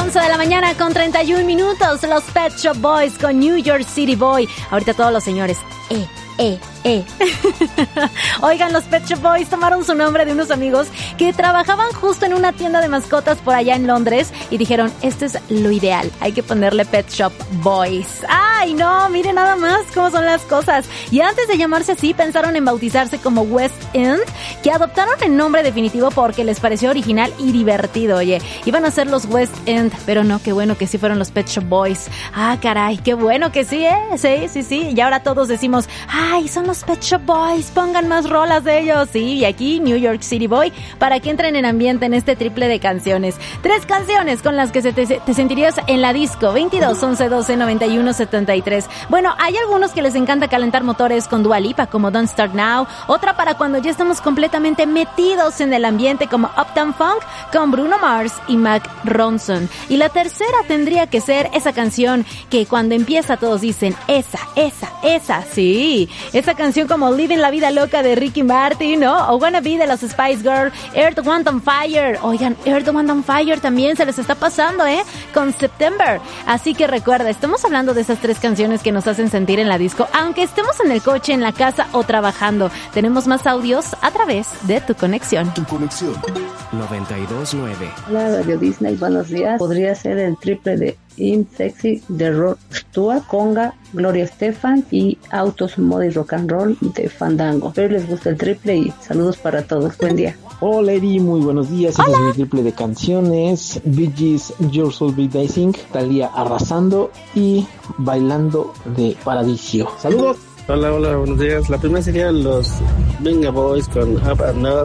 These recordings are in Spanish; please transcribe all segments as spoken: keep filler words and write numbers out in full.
once de la mañana con treinta y un minutos. Los Pet Shop Boys con New York City Boy. Ahorita todos los señores, eh, eh, eh. Oigan, los Pet Shop Boys tomaron su nombre de unos amigos que trabajaban justo en una tienda de mascotas por allá en Londres y dijeron, este es lo ideal, hay que ponerle Pet Shop Boys. ¡Ay, no! Miren nada más cómo son las cosas. Y antes de llamarse así, pensaron en bautizarse como West End, que adoptaron el nombre definitivo porque les pareció original y divertido. Oye, iban a ser los West End, pero no, qué bueno que sí fueron los Pet Shop Boys. Ah, caray, qué bueno que sí, ¿eh? Sí, sí, sí. Y ahora todos decimos, ¡ay, son los Pet Shop Boys! Pongan más rolas de ellos. Sí, y aquí New York City Boy, para que entren en ambiente en este triple de canciones. Tres canciones con las que se te, te sentirías en la disco. veintidós, once, doce, noventa y uno, setenta y tres. Bueno, hay algunos que les encanta calentar motores con Dua Lipa, como Don't Start Now. Otra para cuando ya estamos completamente metidos en el ambiente, como Uptown Funk, con Bruno Mars y Mark Ronson. Y la tercera tendría que ser esa canción que cuando empieza todos dicen, esa, esa, esa, sí. Esa canción como Living la Vida Loca de Ricky Martin, ¿no? O Wanna Be de los Spice Girls, Earth, Wind and Fire. Oigan, Earth, Wind and Fire también se les está pasando, ¿eh? Con September. Así que recuerda, estamos hablando de esas tres canciones que nos hacen sentir en la disco, aunque estemos en el coche, en la casa o trabajando. Tenemos más audios a través de Tu Conexión. Tu Conexión. noventa y dos punto nueve. Hola, Radio Disney, buenos días. Podría ser el triple de In Sexy de Rod Stewart, Conga, Gloria Estefan y Autos, Moda y Rock and Roll de Fandango. Espero les guste el triple y saludos para todos. Buen día. Hola Eri, muy buenos días. Este es mi triple de canciones. Bee Gees, Your Soul Be Dancing, Thalía Arrasando y Bailando de Paradiso. Saludos. Hola, hola, buenos días. La primera sería los Venga Boys con Up and Up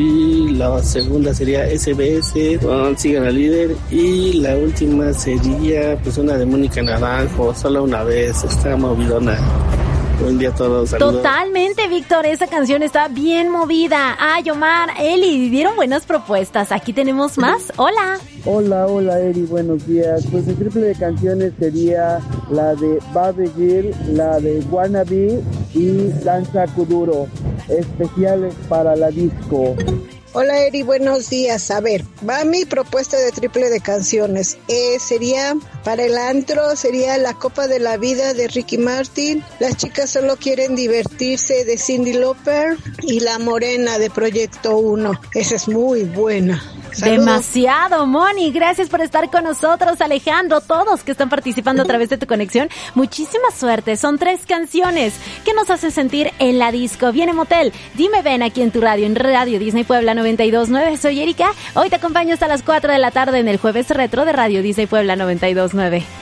y la segunda sería S B S con Sigan al Líder y la última sería pues una de Mónica Naranjo, Solo una vez. Está movidona. Buen día a todos, saludos. Totalmente, Víctor, esa canción está bien movida. Ay, Omar, Eli, dieron buenas propuestas. Aquí tenemos más. Hola. Hola, hola, Eri, buenos días. Pues el triple de canciones sería la de Barbie Girl, la de Wannabe y Danza Kuduro, especiales para la disco. Hola Eri, buenos días. A ver, va mi propuesta de triple de canciones. Eh, sería, para el antro, sería La Copa de la Vida de Ricky Martin, Las chicas solo quieren divertirse de Cyndi Lauper y La Morena de Proyecto uno. Esa es muy buena. Saludos. Demasiado, Moni. Gracias por estar con nosotros, Alejandro, todos que están participando a través de Tu Conexión. Muchísima suerte. Son tres canciones que nos hacen sentir en la disco. Viene Motel, Dime Ven, aquí en tu radio, en Radio Disney Puebla noventa y dos punto nueve. Soy Erika. Hoy te acompaño hasta las cuatro de la tarde en el Jueves Retro de Radio Disney Puebla noventa y dos punto nueve.